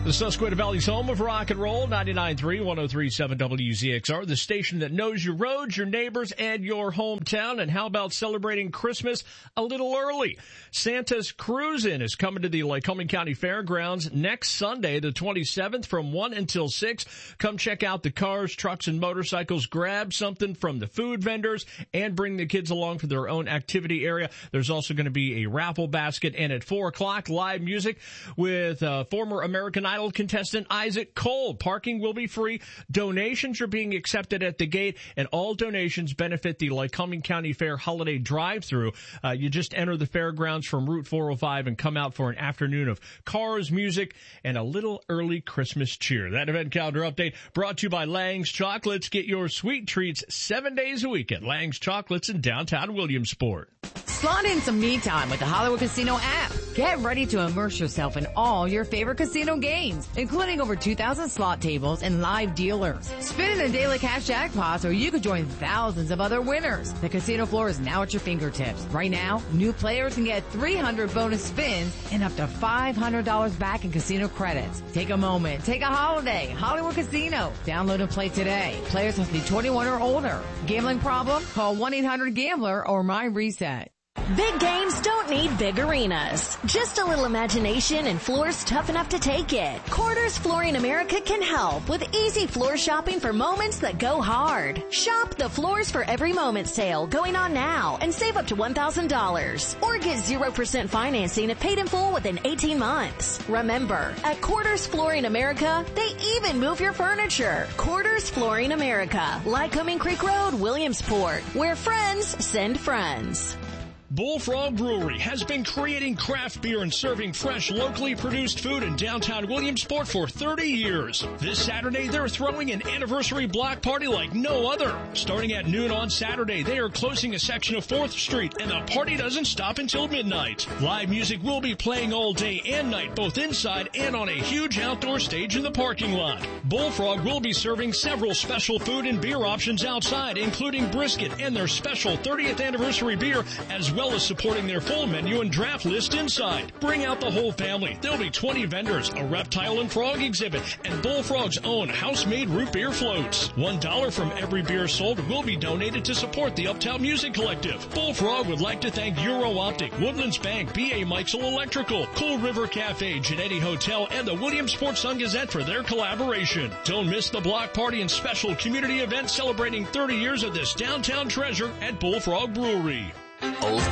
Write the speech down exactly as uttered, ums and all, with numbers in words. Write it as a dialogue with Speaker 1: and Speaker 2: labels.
Speaker 1: The Susquehanna Valley's home of rock and roll, ninety-nine point three, one oh three point seven W Z X R, the station that knows your roads, your neighbors, and your hometown. And how about celebrating Christmas a little early? Santa's Cruisin' is coming to the Lycoming County Fairgrounds next Sunday, the twenty-seventh, from one until six. Come check out the cars, trucks, and motorcycles. Grab something from the food vendors and bring the kids along for their own activity area. There's also going to be a raffle basket, and at four o'clock, live music with uh, former American Idol contestant Isaac Cole. Parking will be free. Donations are being accepted at the gate, and all donations benefit the Lycoming County Fair Holiday Drive-Thru. Uh, you just enter the fairgrounds from Route four oh five and come out for an afternoon of cars, music, and a little early Christmas cheer. That event calendar update brought to you by Lang's Chocolates. Get your sweet treats seven days a week at Lang's Chocolates in downtown Williamsport.
Speaker 2: Slot in some me time with the Hollywood Casino app. Get ready to immerse yourself in all your favorite casino games, including over two thousand slot tables and live dealers. Spin in the daily cash jackpots, or you could join thousands of other winners. The casino floor is now at your fingertips. Right now, new players can get three hundred bonus spins and up to five hundred dollars back in casino credits. Take a moment. Take a holiday. Hollywood Casino. Download and play today. Players must be twenty-one or older. Gambling problem? Call one eight hundred gambler or My Reset.
Speaker 3: Big games don't need big arenas. Just a little imagination and floors tough enough to take it. Quarters Flooring America can help with easy floor shopping for moments that go hard. Shop the Floors for Every Moment sale going on now and save up to one thousand dollars. Or get zero percent financing if paid in full within eighteen months. Remember, at Quarters Flooring America, they even move your furniture. Quarters Flooring America, Lycoming Creek Road, Williamsport, where friends send friends.
Speaker 1: Bullfrog Brewery has been creating craft beer and serving fresh, locally produced food in downtown Williamsport for thirty years. This Saturday, they're throwing an anniversary block party like no other. Starting at noon on Saturday, they are closing a section of fourth street, and the party doesn't stop until midnight. Live music will be playing all day and night, both inside and on a huge outdoor stage in the parking lot. Bullfrog will be serving several special food and beer options outside, including brisket and their special thirtieth anniversary beer, as well as supporting their full menu and draft list inside. Bring out the whole family. There'll be twenty vendors, a reptile and frog exhibit, and Bullfrog's own house-made root beer floats. One dollar from every beer sold will be donated to support the Uptown Music Collective. Bullfrog would like to thank Euro Optic, Woodlands Bank, B A Mikesell Electrical, Cool River Cafe, Genetti Hotel, and the Williamsport Sun-Gazette for their collaboration. Don't miss the block party and special community event celebrating thirty years of this downtown treasure at Bullfrog Brewery.
Speaker 4: Old